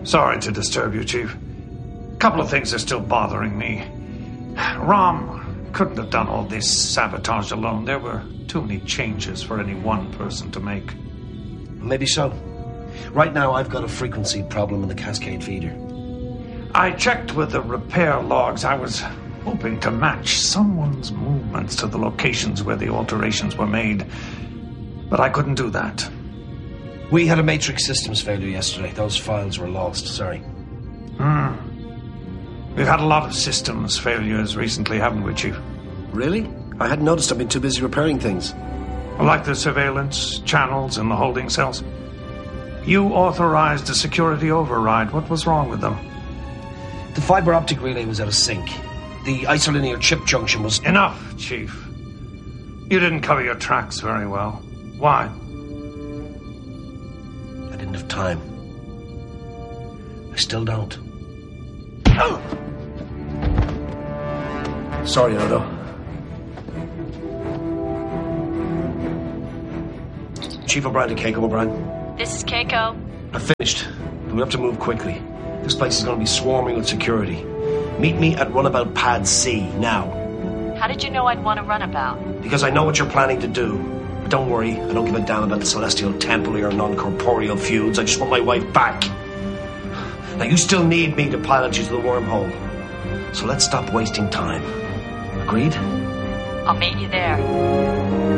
Sorry to disturb you, Chief. A couple of things are still bothering me. Rom couldn't have done all this sabotage alone. There were too many changes for any one person to make. Maybe so. Right now, I've got a frequency problem in the Cascade feeder. I checked with the repair logs. I was hoping to match someone's movements to the locations where the alterations were made, but I couldn't do that. We had a Matrix systems failure yesterday. Those files were lost, sorry. We've had a lot of systems failures recently, haven't we, Chief? Really? I hadn't noticed. I've been too busy repairing things. Like the surveillance channels in the holding cells. You authorized a security override. What was wrong with them? The fiber optic relay was out of sync. The isolinear chip junction was... Enough, Chief. You didn't cover your tracks very well. Why? I didn't have time. I still don't. Sorry, Odo. Chief O'Brien to Keiko O'Brien. This is Keiko. I finished, but we have to move quickly. This place is going to be swarming with security. Meet me at Runabout Pad C, now. How did you know I'd want to run about? Because I know what you're planning to do. But don't worry, I don't give a damn about the Celestial Temple or your non-corporeal feuds. I just want my wife back. Now, you still need me to pilot you to the wormhole. So let's stop wasting time. Agreed? I'll meet you there.